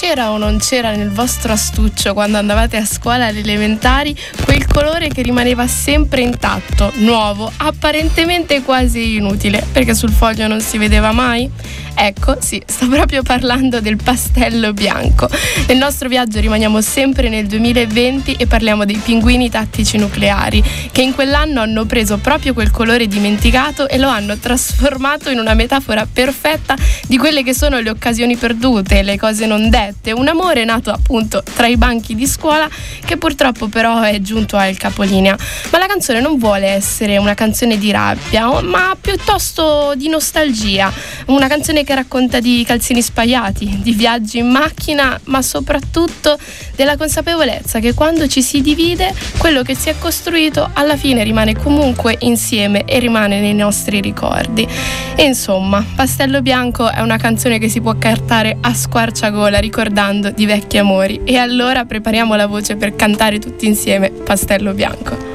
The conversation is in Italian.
c'era o non c'era nel vostro astuccio quando andavate a scuola alle elementari quel colore che rimaneva sempre intatto, nuovo, apparentemente quasi inutile, perché sul foglio non si vedeva mai? Ecco, sì, sto proprio parlando del pastello bianco. Nel nostro viaggio rimaniamo sempre nel 2020 e parliamo dei pinguini tattici nucleari, che in quell'anno hanno preso proprio quel colore dimenticato e lo hanno trasformato in una metafora perfetta di quelle che sono le occasioni perdute, le cose non dette, un amore nato appunto tra i banchi di scuola che purtroppo però è giunto al capolinea. Ma la canzone non vuole essere una canzone di rabbia, ma piuttosto di nostalgia, una canzone che racconta di calzini spaiati, di viaggi in macchina, ma soprattutto della consapevolezza che quando ci si divide, quello che si è costruito alla fine rimane comunque insieme e rimane nei nostri ricordi. E insomma, Pastello Bianco è una canzone che si può cantare a squarciagola ricordando di vecchi amori. E allora prepariamo la voce per cantare tutti insieme Pastello Bianco.